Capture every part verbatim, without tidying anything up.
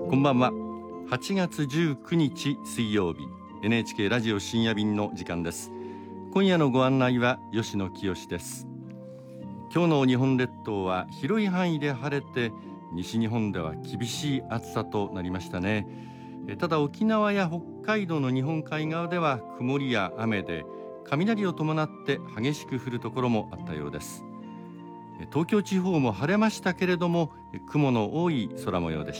こんばんは。はちがつじゅうくにち水曜日、 エヌエイチケー ラジオ深夜便の時間です。今夜のご案内は吉野清です。今日の日本列島は広い範囲で晴れて、西日本では厳しい暑さとなりましたね。ただ沖縄や北海道の日本海側では曇りや雨で、雷を伴って激しく降るところもあったようです。東京地方も晴れましたけれども、雲の多い空模様でした。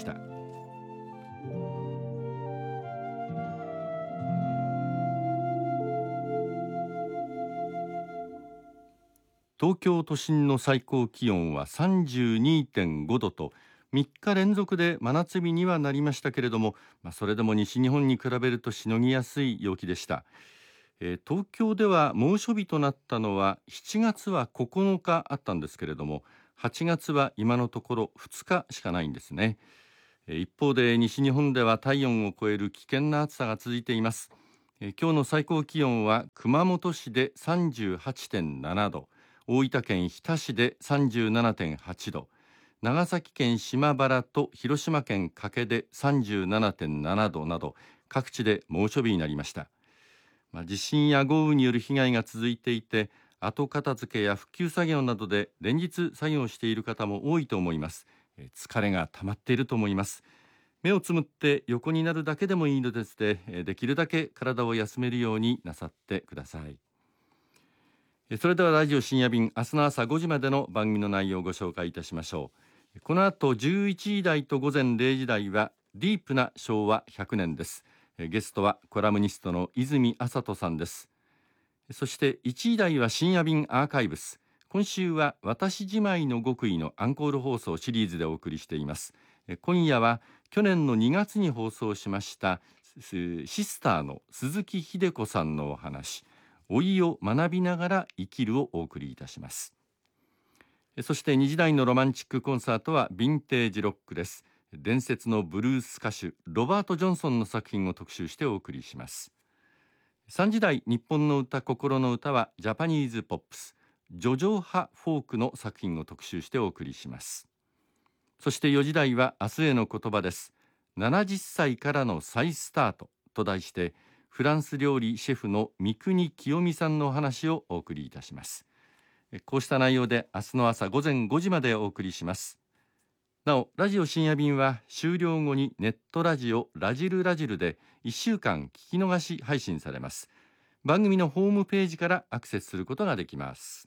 東京都心の最高気温は さんじゅうにてんごどとみっか連続で真夏日にはなりましたけれども、まあ、それでも西日本に比べるとしのぎやすい陽気でした。えー、東京では猛暑日となったのはしちがつはここのかあったんですけれども、はちがつは今のところふつかしかないんですね。えー、一方で西日本では体温を超える危険な暑さが続いています。えー、今日の最高気温は熊本市で さんじゅうはちてんななど、大分県日田市で さんじゅうななてんはちど、長崎県島原と広島県加計で さんじゅうななてんななどなど、各地で猛暑日になりました。まあ、地震や豪雨による被害が続いていて、後片付けや復旧作業などで連日作業している方も多いと思います。え疲れが溜まっていると思います。目をつむって横になるだけでもいいのですで、できるだけ体を休めるようになさってください。それではラジオ深夜便、明日の朝ごじまでの番組の内容をご紹介いたしましょう。この後じゅういちじ台とごぜんれいじ台はディープな昭和ひゃくねんです。ゲストはコラムニストの泉麻人さんです。そしていちじ台は深夜便アーカイブス。今週は私じまいの極意のアンコール放送シリーズでお送りしています。今夜は去年のにがつに放送しましたシスターの鈴木秀子さんのお話、老いを学びながら生きるをお送りいたします。そしてにじ台のロマンチックコンサートはヴィンテージロックです。伝説のブルース歌手ロバート・ジョンソンの作品を特集してお送りします。さんじ台日本の歌心の歌はジャパニーズポップス、叙情派フォークの作品を特集してお送りします。そしてよじ台は明日への言葉です。ななじゅっさいからの再スタートと題して、フランス料理シェフの三國清美さんのお話をお送りいたします。こうした内容で明日の朝ごぜんごじまでお送りします。なおラジオ深夜便は終了後にネットラジオラジルラジルでいっしゅうかん聞き逃し配信されます。番組のホームページからアクセスすることができます。